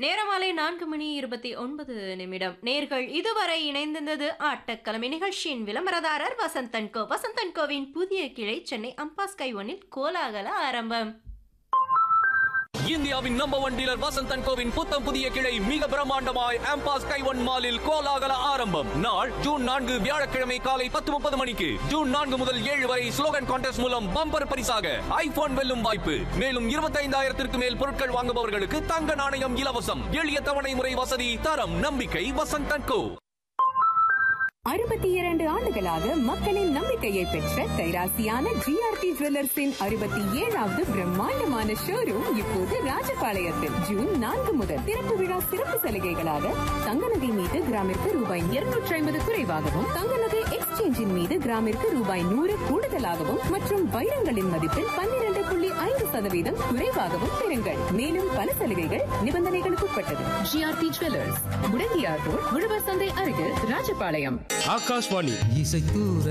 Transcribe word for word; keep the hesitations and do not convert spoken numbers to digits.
நேரமாலை நான்கு மணி இருபத்தி ஒன்பது நிமிடம். நேர்கள் இதுவரை இணைந்திருந்தது ஆட்டக்கிழமை நிகழ்ச்சியின் விளம்பரதாரர் வசந்தன்கோ. வசந்தன்கோவின் புதிய கிளை சென்னை அம்பாஸ் கைவனில் கோலாகல ஆரம்பம். இந்தியாவின் நம்பர் ஒன் டீலர் வசந்தன்கோவின் புத்தம் புதிய கிளை மிக பிரம்மாண்டமாய் ஆம்பாஸ் கைவன் மாலில் கோலாகல ஆரம்பம். நாள் ஜூன் நான்கு வியாழக்கிழமை காலை பத்து முப்பது மணிக்கு. ஜூன் நான்கு முதல் ஏழு வரை ஸ்லோகன் கான்டெஸ்ட் மூலம் பம்பர் பரிசாக ஐபோன் வெல்லும் வாய்ப்பு. மேலும் இருபத்தைந்தாயிரத்திற்கு மேல் பொருட்கள் வாங்குபவர்களுக்கு தங்க நாணயம் இலவசம். எளிய தவணை முறை வசதி, தரம், நம்பிக்கை வசந்தன்கோ. அறுபத்தி இரண்டு ஆண்டுகளாக மக்களின் நம்பிக்கையை பெற்ற கைராசியான ஜிஆர்டி ஜுவல்லர்ஸின் அறுபத்தி ஏழாவது பிரம்மாண்டமான ஷோரூம் இப்போது ராஜபாளையத்தில். ஜூன் நான்கு முதல் திறப்பு விழா சிறப்பு சலுகைகளாக தங்க நகை மீது கிராமிற்கு ரூபாய் இருநூற்றி ஐம்பது குறைவாகவும், தங்க நகை எக்ஸ்சேஞ்சின் மீது கிராமிற்கு ரூபாய் நூறு கூடுதலாகவும் மற்றும் வைரங்களின் மதிப்பில் பன்னிரண்டு புள்ளி ஐந்து சதவீதம் குறைவாகவும் பெறுங்கள். மேலும் பல சலுகைகள் நிபந்தனைகளுக்கு உட்பட்டது. ஜிஆர்டி ஜுவல்லர்ஸ், முடங்கியார் ரோட், உழவர் சந்தை அருகில், ராஜபாளையம். ஆகாஷ்வாணி இசைத்தூர